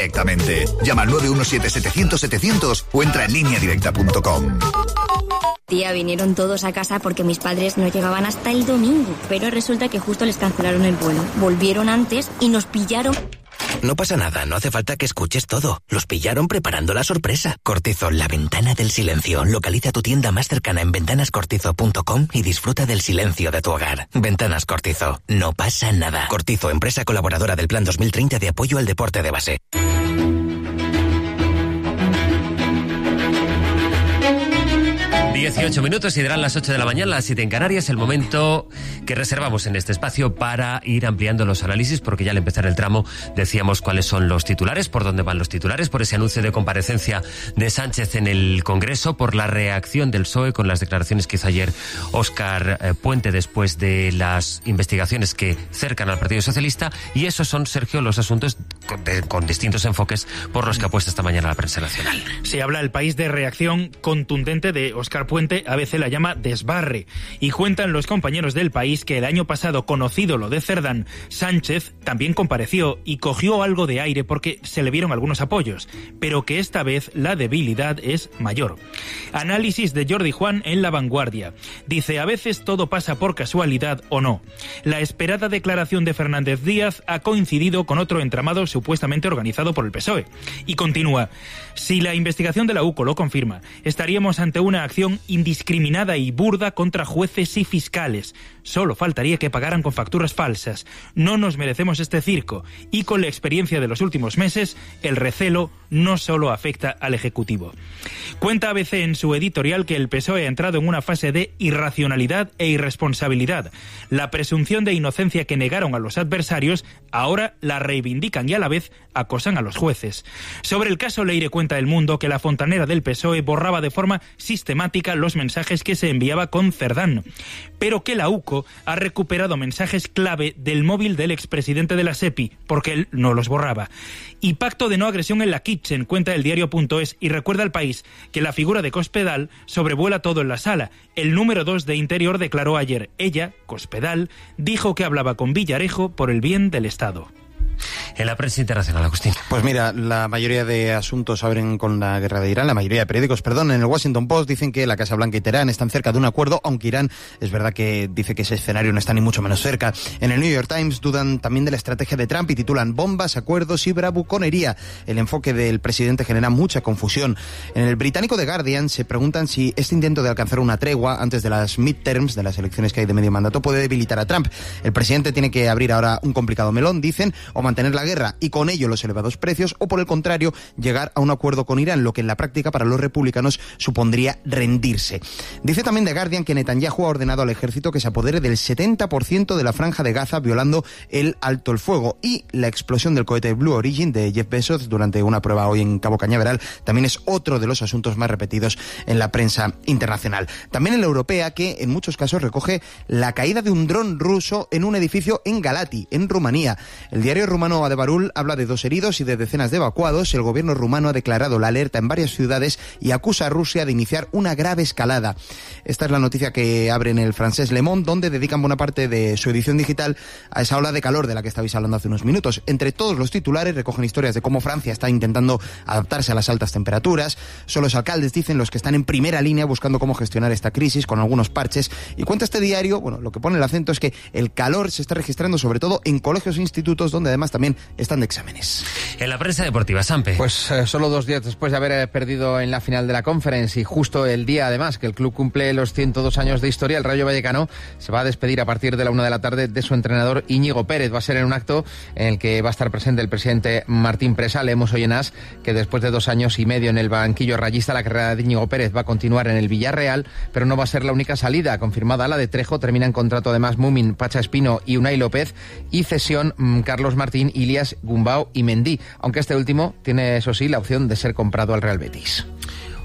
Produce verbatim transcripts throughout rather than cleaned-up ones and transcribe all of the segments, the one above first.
directamente. Llama al nueve uno siete setecientos setecientos o entra en línea directa punto com. Tía, vinieron todos a casa porque mis padres no llegaban hasta el domingo, pero resulta que justo les cancelaron el vuelo. Volvieron antes y nos pillaron. No pasa nada, no hace falta que escuches todo. Los pillaron preparando la sorpresa. Cortizo, la ventana del silencio. Localiza tu tienda más cercana en ventanas cortizo punto com y disfruta del silencio de tu hogar. Ventanas Cortizo, no pasa nada. Cortizo, empresa colaboradora del Plan dos mil treinta de apoyo al deporte de base. dieciocho minutos y darán las ocho de la mañana, las siete en Canarias, el momento que reservamos en este espacio para ir ampliando los análisis, porque ya al empezar el tramo decíamos cuáles son los titulares, por dónde van los titulares, por ese anuncio de comparecencia de Sánchez en el Congreso, por la reacción del P S O E con las declaraciones que hizo ayer Óscar eh, Puente después de las investigaciones que cercan al Partido Socialista, y esos son, Sergio, los asuntos con, de, con distintos enfoques por los que apuesta esta mañana la prensa nacional. Se habla el país de reacción contundente de Óscar Puente, a veces la llama desbarre, y cuentan los compañeros del País que el año pasado, conocido lo de Cerdán, Sánchez también compareció y cogió algo de aire porque se le vieron algunos apoyos, pero que esta vez la debilidad es mayor. Análisis de Jordi Juan en La Vanguardia. Dice, a veces todo pasa por casualidad o no. La esperada declaración de Fernández Díaz ha coincidido con otro entramado supuestamente organizado por el P S O E. Y continúa, si la investigación de la U C O lo confirma, estaríamos ante una acción indiscriminada y burda contra jueces y fiscales. Solo faltaría que pagaran con facturas falsas. No nos merecemos este circo. Y con la experiencia de los últimos meses, el recelo no solo afecta al Ejecutivo. Cuenta A B C en su editorial que el P S O E ha entrado en una fase de irracionalidad e irresponsabilidad. La presunción de inocencia que negaron a los adversarios, ahora la reivindican y a la vez acosan a los jueces. Sobre el caso Leire cuenta El Mundo que la fontanera del P S O E borraba de forma sistemática los mensajes que se enviaba con Cerdán, pero que la U C O ha recuperado mensajes clave del móvil del expresidente de la SEPI, porque él no los borraba. Y pacto de no agresión en la Kitchen, cuenta el diario punto es, y recuerda al País que la figura de Cospedal sobrevuela todo en la sala. El número dos de Interior declaró ayer, ella, Cospedal, dijo que hablaba con Villarejo por el bien del Estado. En la prensa internacional, Agustín. Pues mira, la mayoría de asuntos abren con la guerra de Irán, la mayoría de periódicos, perdón, en el Washington Post dicen que la Casa Blanca y Teherán están cerca de un acuerdo, aunque Irán es verdad que dice que ese escenario no está ni mucho menos cerca. En el New York Times dudan también de la estrategia de Trump y titulan bombas, acuerdos y bravuconería. El enfoque del presidente genera mucha confusión. En el británico The Guardian se preguntan si este intento de alcanzar una tregua antes de las midterms, de las elecciones que hay de medio mandato, puede debilitar a Trump. El presidente tiene que abrir ahora un complicado melón, dicen, o mantener la guerra y con ello los elevados precios, o por el contrario, llegar a un acuerdo con Irán, lo que en la práctica para los republicanos supondría rendirse. Dice también The Guardian que Netanyahu ha ordenado al ejército que se apodere del setenta por ciento de la franja de Gaza, violando el alto el fuego, y la explosión del cohete Blue Origin de Jeff Bezos durante una prueba hoy en Cabo Cañaveral también es otro de los asuntos más repetidos en la prensa internacional. También en la europea, que en muchos casos recoge la caída de un dron ruso en un edificio en Galati, en Rumanía. El diario rumano Adebarul habla de dos heridos y de decenas de evacuados. El gobierno rumano ha declarado la alerta en varias ciudades y acusa a Rusia de iniciar una grave escalada. Esta es la noticia que abre en el francés Le Monde, donde dedican buena parte de su edición digital a esa ola de calor de la que estabais hablando hace unos minutos. Entre todos los titulares recogen historias de cómo Francia está intentando adaptarse a las altas temperaturas. Son los alcaldes, dicen, los que están en primera línea buscando cómo gestionar esta crisis con algunos parches. Y cuenta este diario, bueno, lo que pone el acento es que el calor se está registrando sobre todo en colegios e institutos, donde además también están de exámenes. En la prensa deportiva, Sampe. Pues eh, solo dos días después de haber perdido en la final de la Conference y justo el día además que el club cumple los ciento dos años de historia, el Rayo Vallecano se va a despedir a partir de la una de la tarde de su entrenador Íñigo Pérez. Va a ser en un acto en el que va a estar presente el presidente Martín Presa. Leemos hoy en As que después de dos años y medio en el banquillo rayista, la carrera de Íñigo Pérez va a continuar en el Villarreal, pero no va a ser la única salida. Confirmada la de Trejo, termina en contrato además Mumin, Pacha Espino y Unai López, y cesión mmm, Carlos Martín, Ilias, Gumbau y Mendy, aunque este último tiene, eso sí, la opción de ser comprado al Real Betis.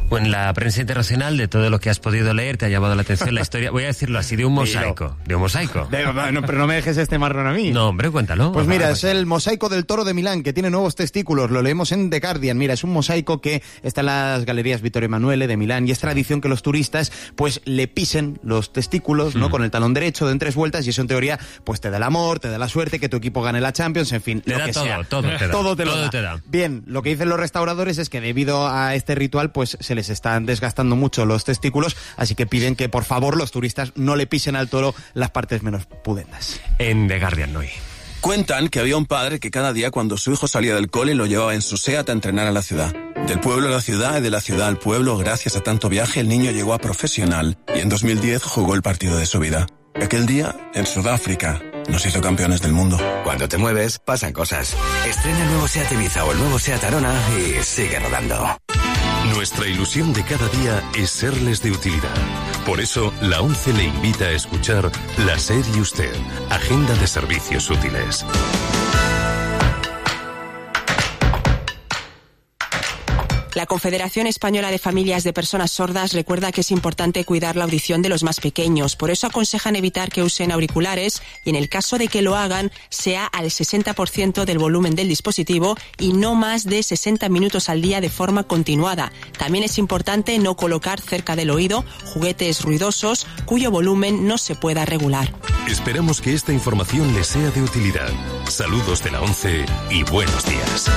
O en la prensa internacional, de todo lo que has podido leer, te ha llamado la atención la historia, voy a decirlo así, de un mosaico. De un mosaico. De, no, pero no me dejes este marrón a mí. No, hombre, cuéntalo. Pues mira, ah, es el mosaico del Toro de Milán, que tiene nuevos testículos, lo leemos en The Guardian. Mira, es un mosaico que está en las galerías Vittorio Emanuele de Milán, y es tradición que los turistas pues le pisen los testículos, ¿no? Mm. Con el talón derecho, den tres vueltas, y eso en teoría pues te da el amor, te da la suerte, que tu equipo gane la Champions, en fin, te lo da que todo, sea. todo te da. Todo te lo todo da. Te da. Bien, lo que dicen los restauradores es que debido a este ritual pues se les están desgastando mucho los testículos, así que piden que por favor los turistas no le pisen al toro las partes menos pudendas. En The Guardian hoy. Cuentan que había un padre que cada día cuando su hijo salía del cole lo llevaba en su SEAT a entrenar a la ciudad. Del pueblo a la ciudad y de la ciudad al pueblo, gracias a tanto viaje, el niño llegó a profesional y en dos mil diez jugó el partido de su vida. Aquel día, en Sudáfrica, nos hizo campeones del mundo. Cuando te mueves, pasan cosas. Estrena el nuevo SEAT Ibiza o el nuevo SEAT Arona y sigue rodando. Nuestra ilusión de cada día es serles de utilidad. Por eso, la ONCE le invita a escuchar La SER y Usted, Agenda de Servicios Útiles. La Confederación Española de Familias de Personas Sordas recuerda que es importante cuidar la audición de los más pequeños. Por eso aconsejan evitar que usen auriculares y, en el caso de que lo hagan, sea al sesenta por ciento del volumen del dispositivo y no más de sesenta minutos al día de forma continuada. También es importante no colocar cerca del oído juguetes ruidosos cuyo volumen no se pueda regular. Esperamos que esta información les sea de utilidad. Saludos de la ONCE y buenos días.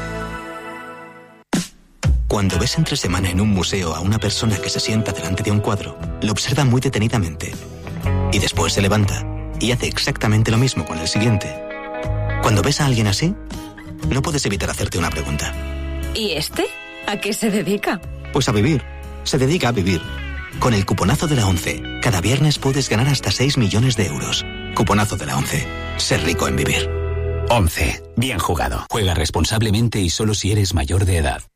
Cuando ves entre semana en un museo a una persona que se sienta delante de un cuadro, lo observa muy detenidamente y después se levanta y hace exactamente lo mismo con el siguiente. Cuando ves a alguien así, no puedes evitar hacerte una pregunta. ¿Y este? ¿A qué se dedica? Pues a vivir. Se dedica a vivir. Con el cuponazo de la ONCE, cada viernes puedes ganar hasta seis millones de euros. Cuponazo de la ONCE. Ser rico en vivir. ONCE. Bien jugado. Juega responsablemente y solo si eres mayor de edad.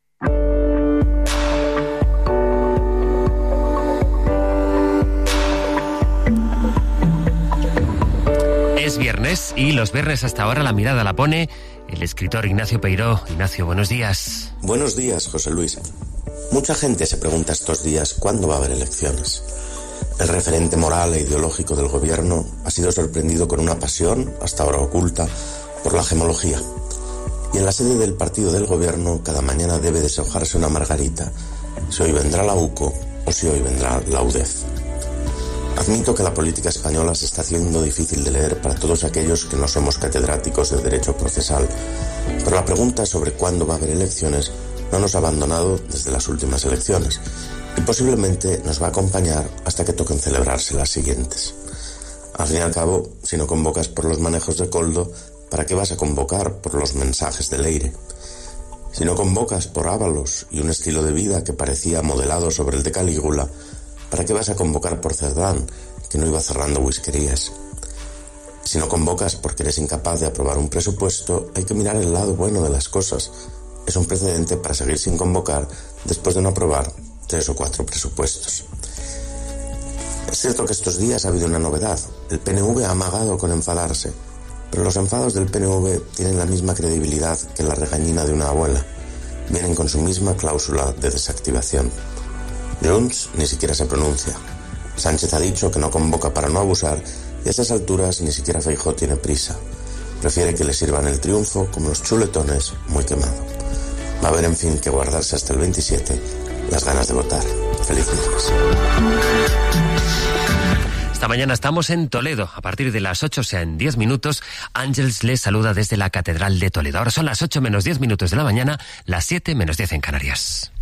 Es viernes y los viernes hasta ahora la mirada la pone el escritor Ignacio Peiró. Ignacio, buenos días. Buenos días, José Luis. Mucha gente se pregunta estos días cuándo va a haber elecciones. El referente moral e ideológico del gobierno ha sido sorprendido con una pasión, hasta ahora oculta, por la gemología. Y en la sede del partido del gobierno cada mañana debe deshojarse una margarita, si hoy vendrá la U C O o si hoy vendrá la U D E F. Admito que la política española se está haciendo difícil de leer para todos aquellos que no somos catedráticos de derecho procesal, pero la pregunta sobre cuándo va a haber elecciones no nos ha abandonado desde las últimas elecciones y posiblemente nos va a acompañar hasta que toquen celebrarse las siguientes. Al fin y al cabo, si no convocas por los manejos de Coldo, ¿para qué vas a convocar por los mensajes de Leire? Si no convocas por Ábalos y un estilo de vida que parecía modelado sobre el de Calígula, ¿para qué vas a convocar por Cerdán, que no iba cerrando whiskerías? Si no convocas porque eres incapaz de aprobar un presupuesto, hay que mirar el lado bueno de las cosas. Es un precedente para seguir sin convocar después de no aprobar tres o cuatro presupuestos. Es cierto que estos días ha habido una novedad. El P N V ha amagado con enfadarse, pero los enfados del P N V tienen la misma credibilidad que la regañina de una abuela. Vienen con su misma cláusula de desactivación. Junts ni siquiera se pronuncia. Sánchez ha dicho que no convoca para no abusar y a estas alturas ni siquiera Feijóo tiene prisa. Prefiere que le sirvan el triunfo como los chuletones muy quemado. Va a haber en fin que guardarse hasta el veintisiete las ganas de votar. Feliz viernes. Esta mañana estamos en Toledo. A partir de las ocho, o sea, en diez minutos, Ángeles les saluda desde la Catedral de Toledo. Ahora son las ocho menos diez minutos de la mañana, las siete menos diez en Canarias.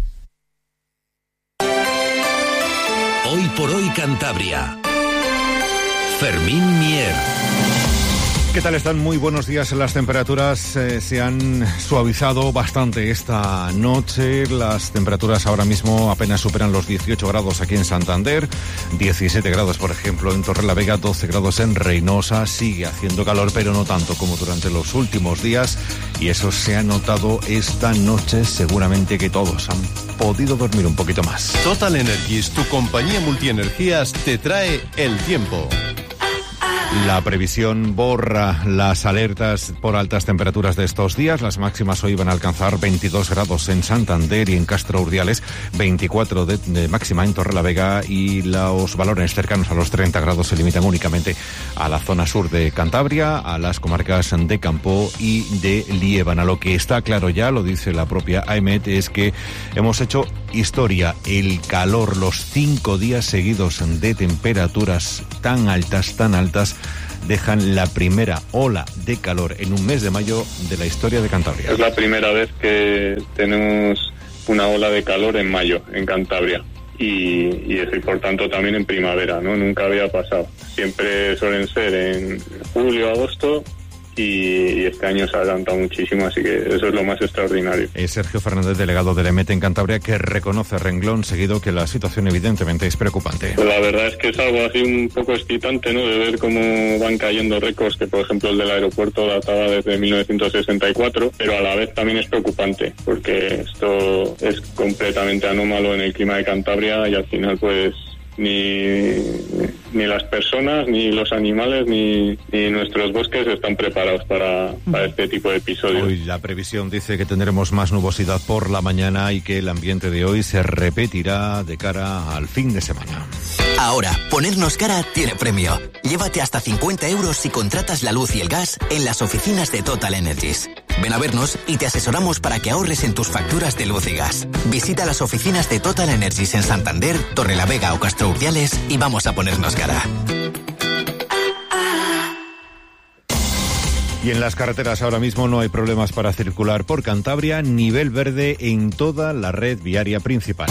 Hoy por hoy Cantabria. Fermín Mier. ¿Qué tal están? Muy buenos días. Las temperaturas eh, se han suavizado bastante esta noche. Las temperaturas ahora mismo apenas superan los dieciocho grados aquí en Santander, diecisiete grados, por ejemplo, en Torrelavega, doce grados en Reynosa. Sigue haciendo calor, pero no tanto como durante los últimos días. Y eso se ha notado esta noche. Seguramente que todos han podido dormir un poquito más. Total Energies, tu compañía multienergías, te trae el tiempo. La previsión borra las alertas por altas temperaturas de estos días. Las máximas hoy van a alcanzar veintidós grados en Santander y en Castro Urdiales, veinticuatro de, de máxima en Torrelavega, y los valores cercanos a los treinta grados se limitan únicamente a la zona sur de Cantabria, a las comarcas de Campo y de Liébana. Lo que está claro ya, lo dice la propia AEMET, es que hemos hecho historia. El calor, los cinco días seguidos de temperaturas tan altas, tan altas, dejan la primera ola de calor en un mes de mayo de la historia de Cantabria. Es la primera vez que tenemos una ola de calor en mayo en Cantabria y, y eso, y por tanto también en primavera, ¿no? Nunca había pasado. Siempre suelen ser en julio, agosto. Y este año se ha adelantado muchísimo, así que eso es lo más extraordinario. Es Sergio Fernández, delegado de la AEMET en Cantabria, que reconoce renglón seguido que la situación evidentemente es preocupante. Pues la verdad es que es algo así un poco excitante, ¿no?, de ver cómo van cayendo récords, que por ejemplo el del aeropuerto databa desde mil novecientos sesenta y cuatro, pero a la vez también es preocupante, porque esto es completamente anómalo en el clima de Cantabria y al final pues Ni, ni las personas, ni los animales, ni, ni nuestros bosques están preparados para, para este tipo de episodios. Hoy la previsión dice que tendremos más nubosidad por la mañana y que el ambiente de hoy se repetirá de cara al fin de semana. Ahora, ponernos cara tiene premio. Llévate hasta cincuenta euros si contratas la luz y el gas en las oficinas de Total Energies. Ven a vernos y te asesoramos para que ahorres en tus facturas de luz y gas. Visita las oficinas de Total Energies en Santander, Torrelavega o Castro Urdiales y vamos a ponernos cara. Y en las carreteras ahora mismo no hay problemas para circular por Cantabria, nivel verde en toda la red viaria principal.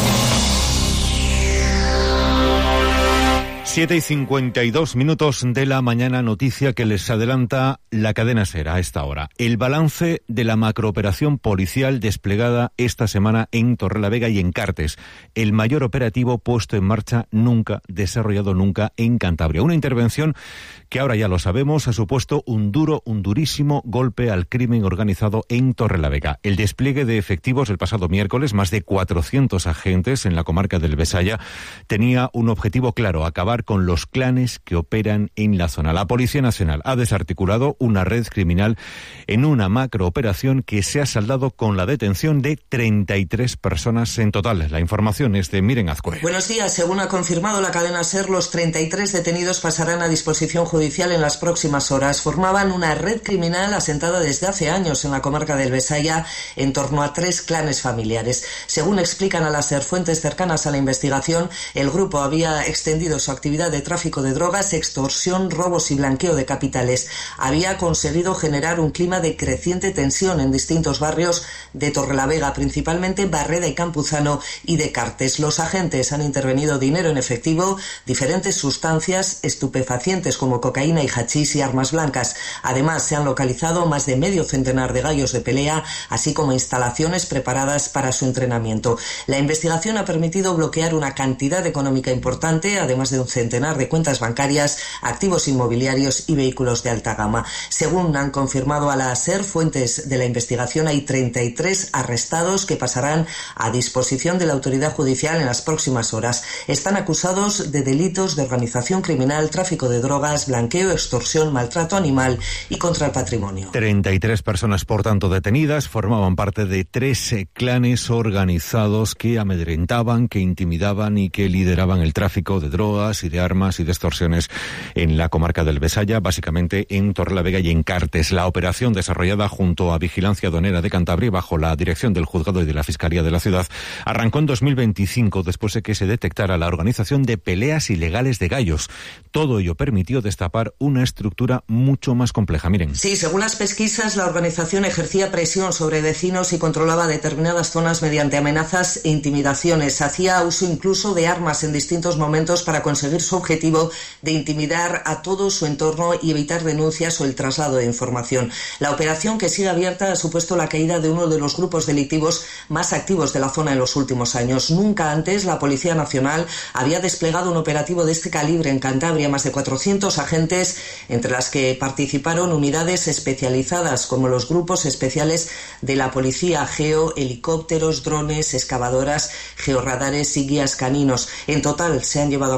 siete y cincuenta y dos minutos de la mañana, noticia que les adelanta la cadena SER a esta hora. El balance de la macrooperación policial desplegada esta semana en Torrelavega y en Cartes. El mayor operativo puesto en marcha nunca, desarrollado nunca en Cantabria. Una intervención que ahora ya lo sabemos ha supuesto un duro, un durísimo golpe al crimen organizado en Torrelavega. El despliegue de efectivos el pasado miércoles, más de cuatrocientos agentes en la comarca del Besaya, tenía un objetivo claro: acabar con los clanes que operan en la zona. La Policía Nacional ha desarticulado una red criminal en una macrooperación que se ha saldado con la detención de treinta y tres personas en total. La información es de Miren Azcue. Buenos días. Según ha confirmado la cadena SER, los treinta y tres detenidos pasarán a disposición judicial en las próximas horas. Formaban una red criminal asentada desde hace años en la comarca del Besaya en torno a tres clanes familiares. Según explican a la SER fuentes cercanas a la investigación, el grupo había extendido su actividad de tráfico de drogas, extorsión, robos y blanqueo de capitales. Había conseguido generar un clima de creciente tensión en distintos barrios de Torrelavega, principalmente Barreda y Campuzano, y de Cartes. Los agentes han intervenido dinero en efectivo, diferentes sustancias estupefacientes como cocaína y hachís y armas blancas. Además, se han localizado más de medio centenar de gallos de pelea, así como instalaciones preparadas para su entrenamiento. La investigación ha permitido bloquear una cantidad económica importante, además de un centenar de cuentas bancarias, activos inmobiliarios y vehículos de alta gama. Según han confirmado a la SER fuentes de la investigación, hay treinta y tres arrestados que pasarán a disposición de la autoridad judicial en las próximas horas. Están acusados de delitos de organización criminal, tráfico de drogas, blanqueo, extorsión, maltrato animal y contra el patrimonio. treinta y tres personas, por tanto, detenidas, formaban parte de tres clanes organizados que amedrentaban, que intimidaban y que lideraban el tráfico de drogas y de armas y de extorsiones en la comarca del Besaya, básicamente en Torrelavega y en Cartes. La operación, desarrollada junto a Vigilancia Aduanera de Cantabria bajo la dirección del Juzgado y de la Fiscalía de la ciudad, arrancó en dos mil veinticinco después de que se detectara la organización de peleas ilegales de gallos. Todo ello permitió destapar una estructura mucho más compleja. Miren. Sí, según las pesquisas, la organización ejercía presión sobre vecinos y controlaba determinadas zonas mediante amenazas e intimidaciones. Hacía uso incluso de armas en distintos momentos para conseguir su objetivo de intimidar a todo su entorno y evitar denuncias o el traslado de información. La operación, que sigue abierta, ha supuesto la caída de uno de los grupos delictivos más activos de la zona en los últimos años. Nunca antes la Policía Nacional había desplegado un operativo de este calibre en Cantabria. Más de cuatrocientos agentes, entre las que participaron unidades especializadas como los grupos especiales de la Policía Geo, helicópteros, drones, excavadoras, georradares y guías caninos. En total se han llevado a cabo veinte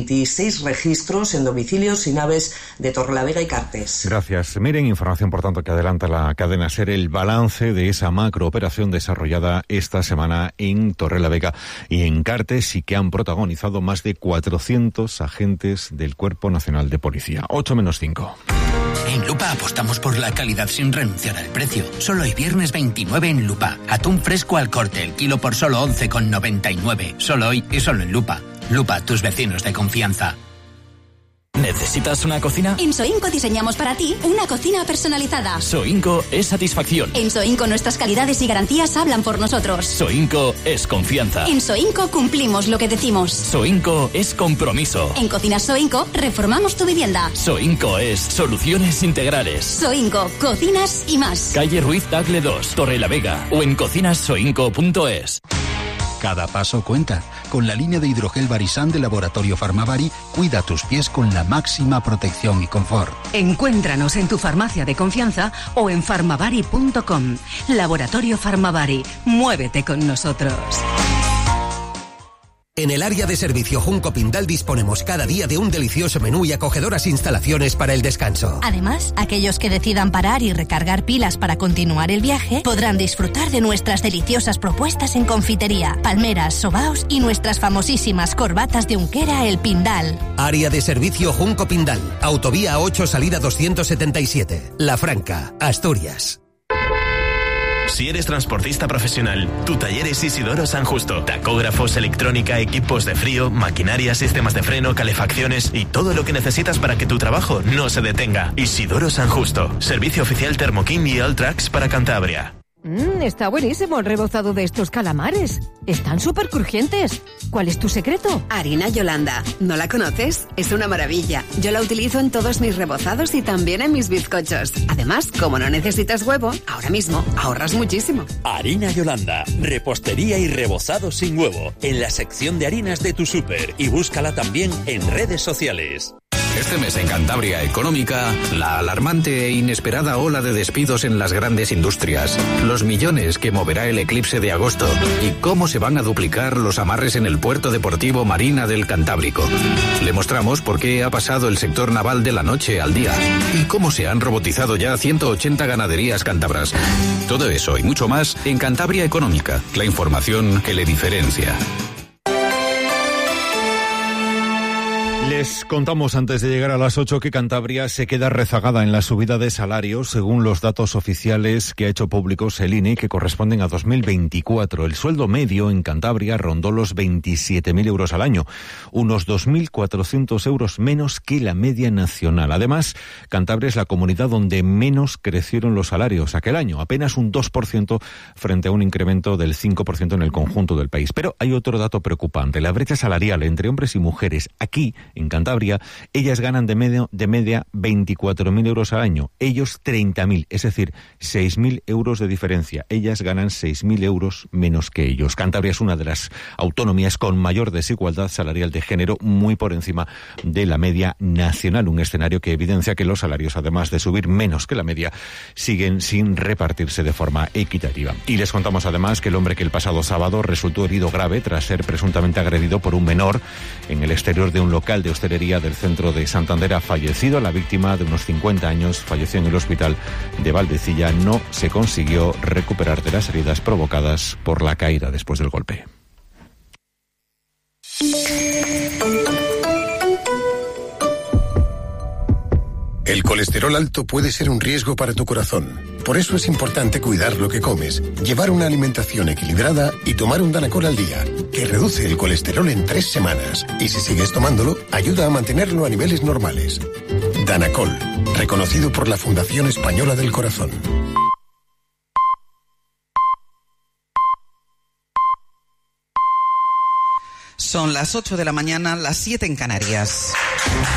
veintiséis registros en domicilios y naves de Torrelavega y Cartes. Gracias. Miren, información por tanto que adelanta la cadena SER, el balance de esa macrooperación desarrollada esta semana en Torrelavega y en Cartes y que han protagonizado más de cuatrocientos agentes del Cuerpo Nacional de Policía. ocho menos cinco. En Lupa apostamos por la calidad sin renunciar al precio. Solo hoy viernes veintinueve en Lupa. Atún fresco al corte, el kilo por solo once con noventa y nueve. Solo hoy y solo en Lupa. Lupa, tus vecinos de confianza. ¿Necesitas una cocina? En Soinco diseñamos para ti una cocina personalizada. Soinco es satisfacción. En Soinco nuestras calidades y garantías hablan por nosotros. Soinco es confianza. En Soinco cumplimos lo que decimos. Soinco es compromiso. En Cocinas Soinco reformamos tu vivienda. Soinco es soluciones integrales. Soinco, cocinas y más. Calle Ruiz Tagle dos, Torrelavega o en cocinas soinco punto es. Cada paso cuenta. Con la línea de hidrogel Barisan de Laboratorio Farmavari, cuida tus pies con la máxima protección y confort. Encuéntranos en tu farmacia de confianza o en farmavari punto com. Laboratorio Farmavari. Muévete con nosotros. En el área de servicio Junco Pindal disponemos cada día de un delicioso menú y acogedoras instalaciones para el descanso. Además, aquellos que decidan parar y recargar pilas para continuar el viaje podrán disfrutar de nuestras deliciosas propuestas en confitería, palmeras, sobaos y nuestras famosísimas corbatas de Unquera El Pindal. Área de servicio Junco Pindal, Autovía ocho, salida doscientos setenta y siete, La Franca, Asturias. Si eres transportista profesional, tu taller es Isidoro San Justo. Tacógrafos, electrónica, equipos de frío, maquinaria, sistemas de freno, calefacciones y todo lo que necesitas para que tu trabajo no se detenga. Isidoro San Justo. Servicio oficial Thermokin y Alltrax para Cantabria. Mmm, está buenísimo el rebozado de estos calamares. Están súper crujientes. ¿Cuál es tu secreto? Harina Yolanda. ¿No la conoces? Es una maravilla. Yo la utilizo en todos mis rebozados y también en mis bizcochos. Además, como no necesitas huevo, ahora mismo ahorras muchísimo. Harina Yolanda. Repostería y rebozado sin huevo. En la sección de harinas de tu súper. Y búscala también en redes sociales. Este mes en Cantabria Económica, la alarmante e inesperada ola de despidos en las grandes industrias, los millones que moverá el eclipse de agosto y cómo se van a duplicar los amarres en el puerto deportivo Marina del Cantábrico. Le mostramos por qué ha pasado el sector naval de la noche al día y cómo se han robotizado ya ciento ochenta ganaderías cántabras. Todo eso y mucho más en Cantabria Económica, la información que le diferencia. Les contamos antes de llegar a las ocho que Cantabria se queda rezagada en la subida de salarios según los datos oficiales que ha hecho públicos el I N E que corresponden a dos mil veinticuatro. El sueldo medio en Cantabria rondó los veintisiete mil euros al año, unos dos mil cuatrocientos euros menos que la media nacional. Además, Cantabria es la comunidad donde menos crecieron los salarios aquel año, apenas un dos por ciento frente a un incremento del cinco por ciento en el conjunto del país. Pero hay otro dato preocupante, la brecha salarial entre hombres y mujeres. Aquí, en Cantabria, ellas ganan de, medio, de media veinticuatro mil euros al año, ellos treinta mil, es decir, seis mil euros de diferencia. Ellas ganan seis mil euros menos que ellos. Cantabria es una de las autonomías con mayor desigualdad salarial de género, muy por encima de la media nacional, un escenario que evidencia que los salarios, además de subir menos que la media, siguen sin repartirse de forma equitativa. Y les contamos además que el hombre que el pasado sábado resultó herido grave tras ser presuntamente agredido por un menor en el exterior de un local de hostelería del centro de Santander ha fallecido. La víctima, de unos cincuenta años, falleció en el hospital de Valdecilla. No se consiguió recuperar de las heridas provocadas por la caída después del golpe. El colesterol alto puede ser un riesgo para tu corazón. Por eso es importante cuidar lo que comes, llevar una alimentación equilibrada y tomar un Danacol al día, que reduce el colesterol en tres semanas. Y si sigues tomándolo, ayuda a mantenerlo a niveles normales. Danacol, reconocido por la Fundación Española del Corazón. Son las ocho de la mañana, las siete en Canarias.